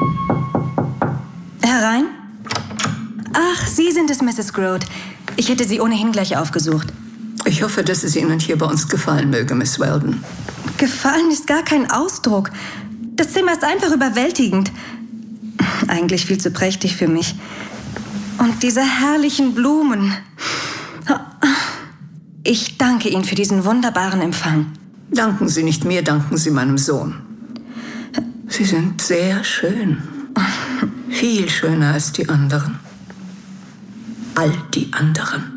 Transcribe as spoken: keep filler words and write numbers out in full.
Herein? Ach, Sie sind es, Misses Grote. Ich hätte Sie ohnehin gleich aufgesucht. Ich hoffe, dass es Ihnen hier bei uns gefallen möge, Miss Weldon. Gefallen ist gar kein Ausdruck. Das Zimmer ist einfach überwältigend. Eigentlich viel zu prächtig für mich. Und diese herrlichen Blumen. Ich danke Ihnen für diesen wunderbaren Empfang. Danken Sie nicht mir, danken Sie meinem Sohn. Sie sind sehr schön. Viel schöner als die anderen. All die anderen.